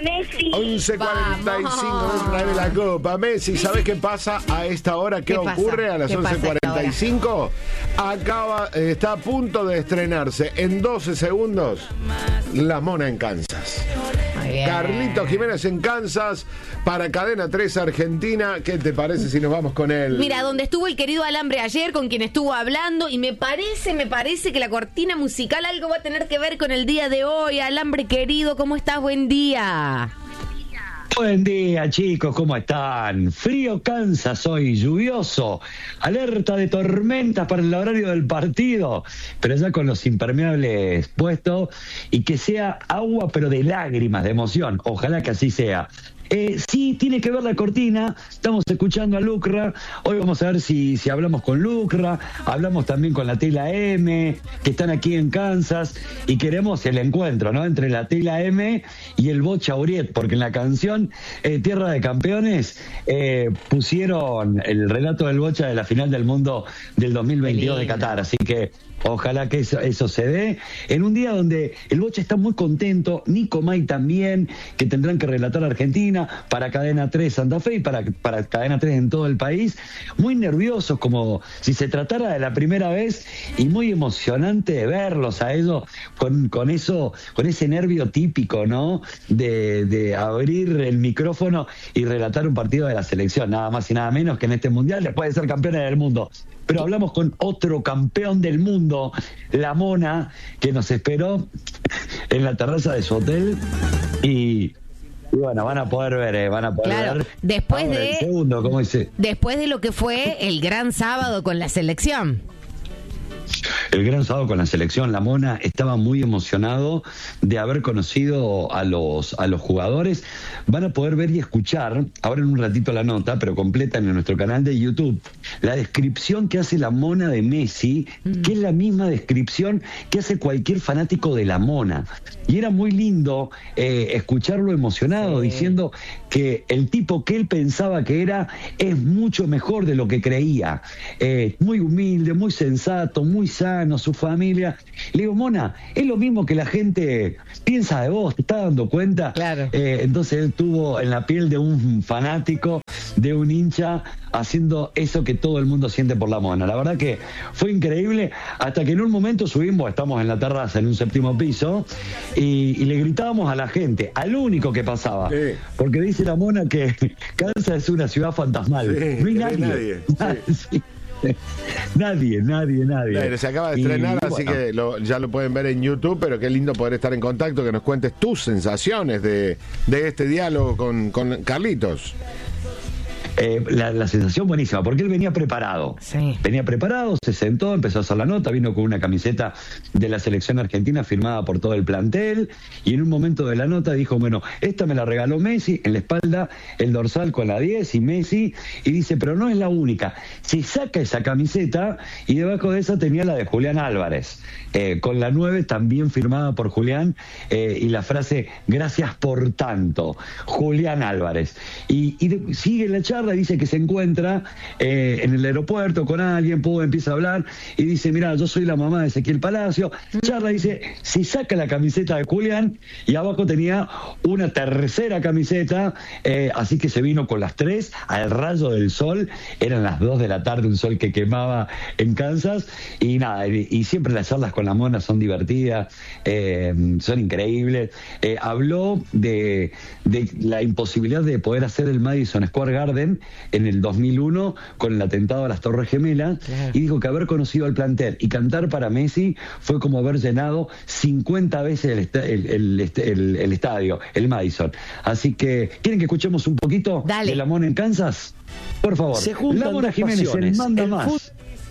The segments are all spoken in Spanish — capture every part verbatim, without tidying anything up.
Messi. once cuarenta y cinco, trae la copa. Messi, ¿sabés qué pasa a esta hora? ¿Qué, ¿Qué ocurre a las once cuarenta y cinco? Acaba, eh, está a punto de estrenarse en doce segundos La Mona en Kansas. Carlitos Jiménez en Kansas para Cadena tres Argentina. ¿Qué te parece si nos vamos con él? Mira, donde estuvo el querido Alambre ayer, con quien estuvo hablando, y me parece, me parece que la cortina musical algo va a tener que ver con el día de hoy. Alambre querido, ¿cómo estás? Buen día. Buen día, chicos, ¿cómo están? Frío Kansas hoy, lluvioso, alerta de tormentas para el horario del partido, pero ya con los impermeables puestos, y que sea agua pero de lágrimas, de emoción, ojalá que así sea. Eh, sí, tiene que ver la cortina. Estamos escuchando a Lucra. Hoy vamos a ver si, si hablamos con Lucra. Hablamos también con la Tela M, que están aquí en Kansas, y queremos el encuentro, ¿no?, entre la Tela M y el Bocha Uriet, porque en la canción eh, Tierra de Campeones eh, pusieron el relato del Bocha de la final del mundo del dos mil veintidós de Qatar. Así que ojalá que eso, eso se dé en un día donde el Bocha está muy contento, Nico May también, que tendrán que relatar a Argentina para Cadena tres Santa Fe y para, para Cadena tres en todo el país, muy nerviosos como si se tratara de la primera vez, y muy emocionante de verlos a ellos con, con eso, con ese nervio típico, ¿no?, de, de abrir el micrófono y relatar un partido de la selección, nada más y nada menos que en este mundial, después de ser campeones del mundo. Pero hablamos con otro campeón del mundo, La Mona, que nos esperó en la terraza de su hotel, y, y bueno, van a poder ver, eh, van a poder claro, ver. Después Ahora, de, el segundo, ¿cómo dice? Después de lo que fue el gran sábado con la selección. El gran sábado con la selección, La Mona estaba muy emocionado de haber conocido a los, a los jugadores. Van a poder ver y escuchar, ahora en un ratito la nota, pero completa en nuestro canal de YouTube, la descripción que hace La Mona de Messi, mm. que es la misma descripción que hace cualquier fanático de La Mona. Y era muy lindo eh, escucharlo emocionado, sí, diciendo que el tipo que él pensaba que era es mucho mejor de lo que creía. Eh, muy humilde, muy sensato, muy sano, su familia. Le digo, Mona, es lo mismo que la gente piensa de vos, ¿te estás dando cuenta? Claro. Eh, entonces él tuvo en la piel de un fanático, de un hincha, haciendo eso que todo el mundo siente por La Mona. La verdad que fue increíble, hasta que en un momento subimos, estamos en la terraza, en un séptimo piso, y, y le gritábamos a la gente, al único que pasaba, sí, porque dice La Mona que Kansas es una ciudad fantasmal. Sí, no hay nadie. nadie. nadie. Sí. Nadie, nadie, nadie. Claro, se acaba de estrenar, y, así bueno, que lo, ya lo pueden ver en YouTube, pero qué lindo poder estar en contacto, que nos cuentes tus sensaciones de, de este diálogo con, con Carlitos. Eh, la, la sensación buenísima, porque él venía preparado. Sí. Venía preparado, se sentó, empezó a hacer la nota, vino con una camiseta de la selección argentina firmada por todo el plantel, y en un momento de la nota dijo, bueno, esta me la regaló Messi, en la espalda el dorsal con la diez y Messi, y dice, pero no es la única. Se saca esa camiseta y debajo de esa tenía la de Julián Álvarez, eh, con la nueve también firmada por Julián, eh, y la frase, gracias por tanto, Julián Álvarez. Y, y de, sigue la charla, dice que se encuentra eh, en el aeropuerto con alguien, Pau empieza a hablar y dice, mira, yo soy la mamá de Ezequiel Palacio. Charla, dice, se saca la camiseta de Julián y abajo tenía una tercera camiseta, eh, así que se vino con las tres al rayo del sol, eran las dos de la tarde, un sol que quemaba en Kansas, y nada, y, y siempre las charlas con La Mona son divertidas, eh, son increíbles. Eh, habló de, de la imposibilidad de poder hacer el Madison Square Garden en el dos mil uno con el atentado a las Torres Gemelas, claro, y dijo que haber conocido al plantel y cantar para Messi fue como haber llenado cincuenta veces el, est el, el, el, el estadio, el Madison. Así que, ¿quieren que escuchemos un poquito Dale. de La Mona en Kansas? Por favor. Se juntan La Mona dos Jiménez, pasiones, el manda el más.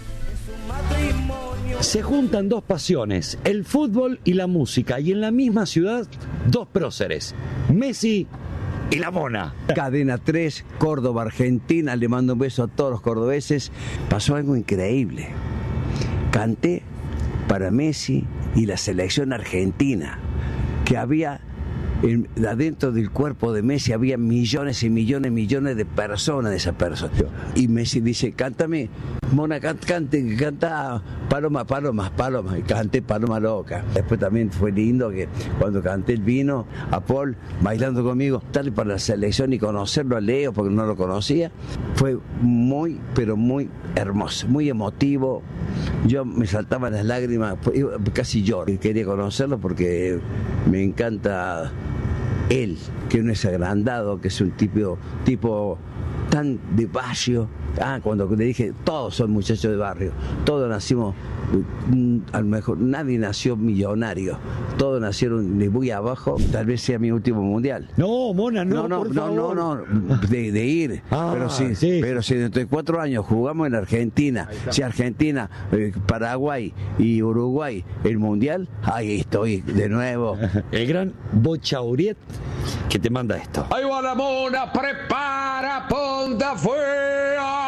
Se juntan dos pasiones, el fútbol y la música, y en la misma ciudad, dos próceres, Messi y La Mona. Cadena tres, Córdoba, Argentina. Le mando un beso a todos los cordobeses. Pasó algo increíble. Canté para Messi y la selección argentina, que había en, adentro del cuerpo de Messi había millones y millones y millones de personas de esa persona. Y Messi dice, cántame, Mona, can, cante, canta Paloma, Paloma, Paloma, y canté Paloma Loca. Después también fue lindo que cuando canté el vino a Paul bailando conmigo, tal para la selección y conocerlo a Leo porque no lo conocía, fue muy, pero muy hermoso, muy emotivo. Yo me saltaban las lágrimas, casi lloro. Quería conocerlo porque me encanta él, que no es agrandado, que es un tipo, tipo tan de barrio. Ah, cuando le dije, todos son muchachos de barrio, todos nacimos, a lo mejor nadie nació millonario, todos nacieron de muy abajo. Tal vez sea mi último mundial. No, Mona, no, no, no, por no, favor. no, no, de, de ir. Ah, pero sí, sí. pero si dentro de cuatro años jugamos en Argentina, si Argentina, eh, Paraguay y Uruguay el mundial, ahí estoy de nuevo. El gran Bochauriet que te manda esto. Ahí va la Mona, prepara, ponta fuera.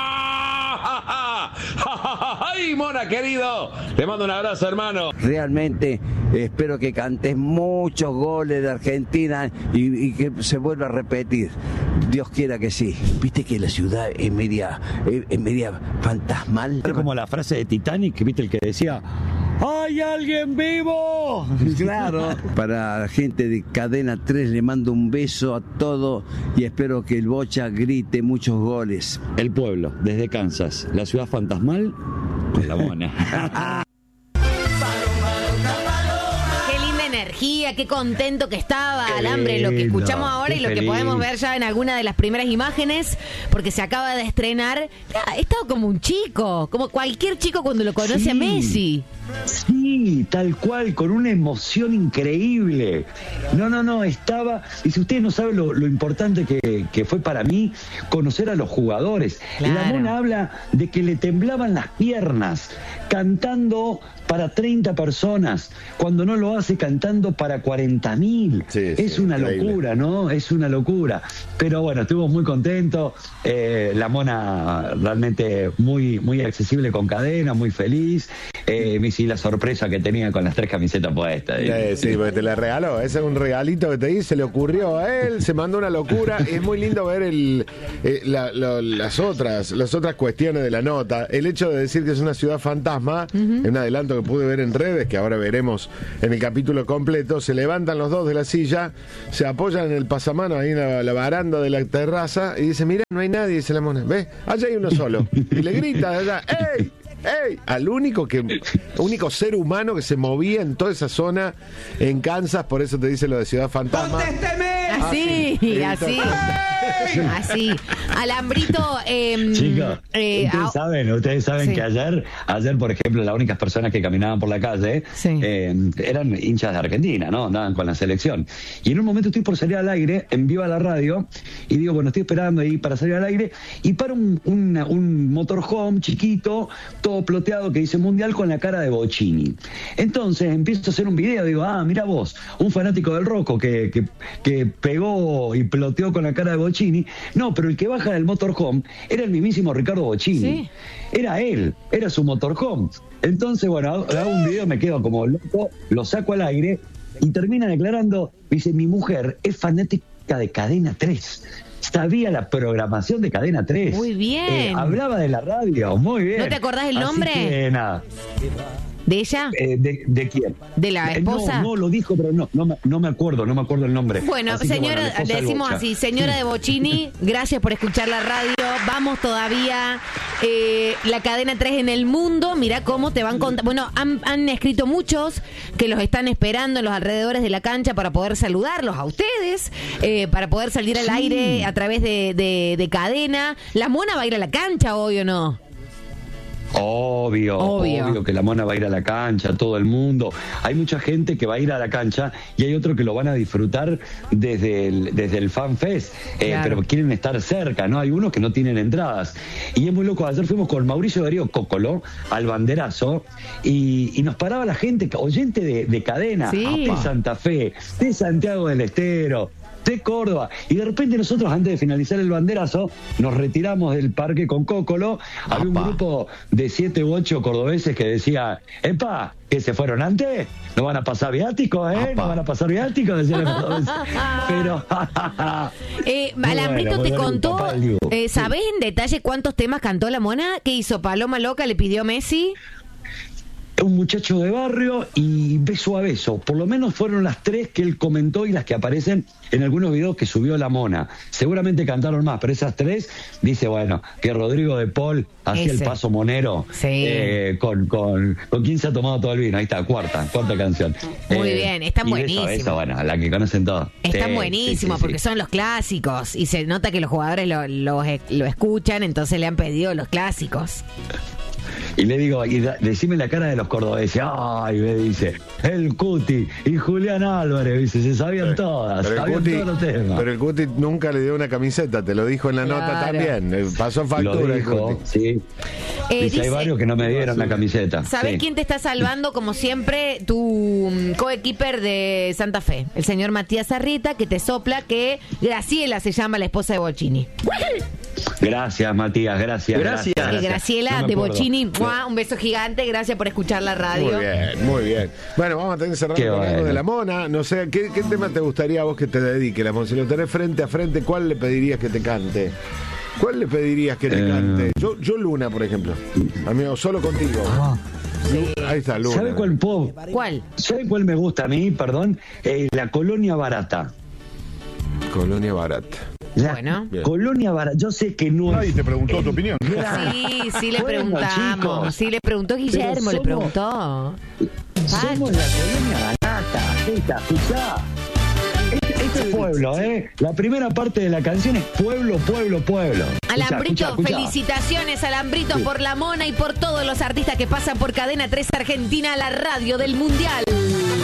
¡Ay, Mona, querido! Te mando un abrazo, hermano. Realmente espero que cantes muchos goles de Argentina y, y que se vuelva a repetir. Dios quiera que sí. Viste que la ciudad es media, es, es media fantasmal. Es como la frase de Titanic, viste, el que decía, ¡hay alguien vivo! Claro. Para la gente de Cadena tres le mando un beso a todo y espero que el Bocha grite muchos goles. El pueblo, desde Kansas, la ciudad fantasmal, con la Mona. Energía, qué contento que estaba qué Alambre, lo que escuchamos lindo, ahora y lo feliz. que podemos ver ya en alguna de las primeras imágenes, porque se acaba de estrenar. Ha estado como un chico, como cualquier chico cuando lo conoce Sí. a Messi. Sí, tal cual, con una emoción increíble. No, no, no, estaba... Y si ustedes no saben lo, lo importante que, que fue para mí conocer a los jugadores. Claro. La Mona habla de que le temblaban las piernas cantando para treinta personas, cuando no lo hace cantando para cuarenta mil. Sí, sí, es una increíble. locura, ¿no? Es una locura. Pero bueno, estuvimos muy contentos. Eh, la Mona realmente muy, muy accesible con Cadena, muy feliz. Eh, me hice la sorpresa que tenía con las tres camisetas puestas. Eh, sí, porque te la regaló. Ese es un regalito que te di, se le ocurrió a él, se mandó una locura. Es muy lindo ver el, eh, la, lo, las otras las otras cuestiones de la nota. El hecho de decir que es una ciudad fantasma, uh-huh. un adelanto que pude ver en redes, que ahora veremos en el capítulo completo. Se levantan los dos de la silla, se apoyan en el pasamano ahí en la, la baranda de la terraza y dice, mira, no hay nadie, dice la Mona. ¿Ves? Allá hay uno solo. Y le grita de allá, ¡ey! ¡Ey! Al único que único ser humano que se movía en toda esa zona en Kansas, por eso te dice lo de Ciudad Fantasma. Así, así, así. Así. Alambrito, eh, Chicos, eh, ustedes a... saben, ustedes saben sí. que ayer, ayer, por ejemplo, las únicas personas que caminaban por la calle sí. eh, eran hinchas de Argentina, ¿no? Andaban con la selección. Y en un momento estoy por salir al aire, en vivo a la radio, y digo, bueno, estoy esperando ahí para salir al aire, y para un, un, un motorhome chiquito, todo ploteado, que dice Mundial con la cara de Bochini. Entonces empiezo a hacer un video, digo, ah, mira vos, un fanático del Rocco que, que, que pegó y ploteó con la cara de Bochini. No, pero el que baja del motorhome era el mismísimo Ricardo Bochini. Sí. Era él, era su motorhome. Entonces, bueno, hago un video, me quedo como loco, lo saco al aire y termina declarando, dice, mi mujer es fanática de Cadena tres. Sabía la programación de Cadena tres. Muy bien. Eh, hablaba de la radio, muy bien. ¿No te acordás el nombre? Así que, nada. ¿De ella? Eh, de, ¿De quién? ¿De la esposa? Eh, no, no, lo dijo, pero no, no, me, no me acuerdo, no me acuerdo el nombre. Bueno, así señora, que, bueno, decimos así, señora de Bochini, gracias por escuchar la radio. Vamos todavía, eh, la Cadena tres en el mundo. Mirá cómo te van contando. Bueno, han, han escrito muchos que los están esperando en los alrededores de la cancha para poder saludarlos a ustedes, eh, para poder salir al sí. aire a través de, de, de Cadena. ¿La Mona va a ir a la cancha hoy o no? Obvio, obvio, obvio que la Mona va a ir a la cancha, todo el mundo. Hay mucha gente que va a ir a la cancha y hay otros que lo van a disfrutar desde el, desde el Fan Fest, eh, claro. pero quieren estar cerca, ¿no? Hay unos que no tienen entradas. Y es muy loco, ayer fuimos con Mauricio Darío Cócolo al banderazo y, y nos paraba la gente, oyente de, de Cadena, sí. de Santa Fe, de Santiago del Estero, de Córdoba. Y de repente nosotros, antes de finalizar el banderazo, nos retiramos del parque con Cócolo. Opa. Había un grupo de siete u ocho cordobeses que decía, epa, ¿que se fueron antes? ¿No van a pasar viáticos, eh? Opa. ¿No van a pasar viáticos? Decían los cordobeses. Pero... Eh, Muy Alambrito bueno, te muy bueno, contó, papá del Dibu. eh, ¿sabés en detalle cuántos temas cantó la mona? ¿Qué hizo? ¿Paloma Loca le pidió Messi? Un muchacho de barrio y beso a beso. Por lo menos fueron las tres que él comentó y las que aparecen en algunos videos que subió la mona. Seguramente cantaron más, pero esas tres, dice, bueno, que Rodrigo de Paul hacía el Ese. paso monero. Sí. Eh, con, con, con quién se ha tomado todo el vino. Ahí está, cuarta, cuarta canción. Muy bien, están y beso a buenísimos. beso, bueno, la que conocen todos. Están Sí, buenísimos sí, sí, porque sí. son los clásicos y se nota que los jugadores lo, lo, lo escuchan, entonces le han pedido los clásicos. Y le digo, y da, decime la cara de los cordobeses. Ay, me dice, el Cuti y Julián Álvarez, dice, se sabían todas, Pero el, sabían Cuti, todos los temas. pero el Cuti nunca le dio una camiseta, te lo dijo en la Claro. nota también. eh, Pasó factura Lo el dijo, Cuti. sí. Eh, dice, dice- hay varios que no me dieron la camiseta. ¿Sabés Sí. quién te está salvando, como siempre? Tu mm, coequiper de Santa Fe, el señor Matías Arrieta, que te sopla que Graciela se llama la esposa de Bocini. Gracias, Matías, gracias. Gracias. Que Graciela No me de acuerdo. Bocini, ¡mua! Un beso gigante, gracias por escuchar la radio. Muy bien, muy bien. Bueno, vamos a tener que cerrar Qué con algo bueno. de la mona. No sé, ¿qué, qué tema te gustaría a vos que te dedique la mona? Si lo tenés frente a frente, ¿cuál le pedirías que te cante? ¿Cuál le pedirías que te Eh. cante? Yo, yo Luna, por ejemplo. Amigo, solo contigo. Ah, Lu- Ahí está, Luna. ¿Sabe cuál puedo? ¿Cuál? ¿Sabe cuál me gusta a mí? Perdón. Eh, la colonia barata. Colonia Barata. La Bueno. Bien. colonia barata. Yo sé que no Nadie es. te preguntó tu opinión. Sí, sí le Bueno, preguntamos. chicos. Sí le preguntó Guillermo, le somos- preguntó. Somos la colonia barata. Esta, escuchá. Este, este es pueblo, ¿eh? La primera parte de la canción es pueblo, pueblo, pueblo. Escuchá, Alambrito, escuchá, escuchá. felicitaciones, Alambrito, por la mona y por todos los artistas que pasan por Cadena tres Argentina, la radio del Mundial.